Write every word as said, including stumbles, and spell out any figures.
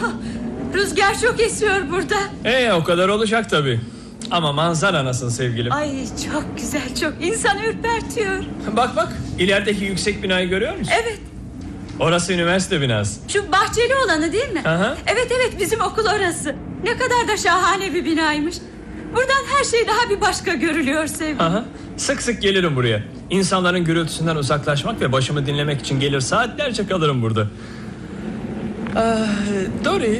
Rüzgar çok esiyor burada. Ee, o kadar olacak tabii. Ama manzara nasıl sevgilim? Ay çok güzel, çok insanı ürpertiyor. Bak bak, ilerideki yüksek binayı görüyor musun? Evet. Orası üniversite binası. Şu bahçeli olanı değil mi? Aha. Evet evet, bizim okul orası. Ne kadar da şahane bir binaymış. Buradan her şey daha bir başka görülüyor sevgilim. Aha. Sık sık gelirim buraya. İnsanların gürültüsünden uzaklaşmak ve başımı dinlemek için gelir, saatlerce kalırım burada. Ee, Dory,